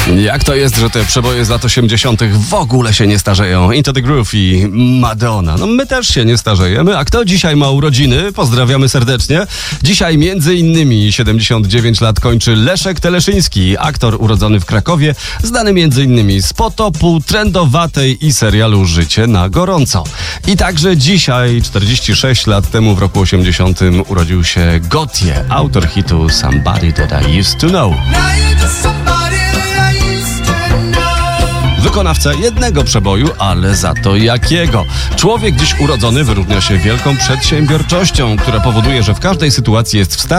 Jak to jest, że te przeboje z lat 80. w ogóle się nie starzeją? Into the Groove i Madonna. No my też się nie starzejemy. A kto dzisiaj ma urodziny? Pozdrawiamy serdecznie. Dzisiaj między innymi 79 lat kończy Leszek Teleszyński, aktor urodzony w Krakowie, znany między innymi z Potopu, Trendowatej i serialu Życie na gorąco. I także dzisiaj, 46 lat temu, w roku 80, urodził się Gotye, autor hitu Somebody That I Used To Know. Wykonawca jednego przeboju, ale za to jakiego. Człowiek dziś urodzony wyróżnia się wielką przedsiębiorczością, która powoduje, że w każdej sytuacji jest w stanie